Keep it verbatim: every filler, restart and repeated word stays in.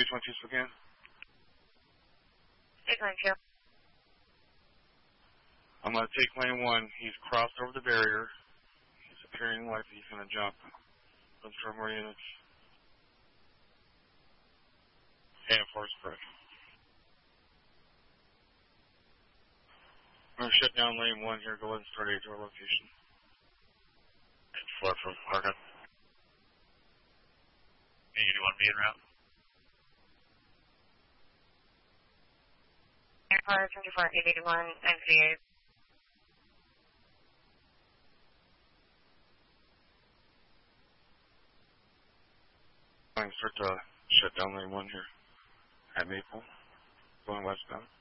one two again. six one two. I'm going to take lane one. He's crossed over the barrier. He's appearing like he's going to jump. Let's try more units. And force correct. I'm going to shut down lane one here. Go ahead and start A to our location. It's four from Parker. You do want to be en route? Airport twenty-four eighty-one, M C A. I'm going to start to shut down lane one here at Maple, going westbound.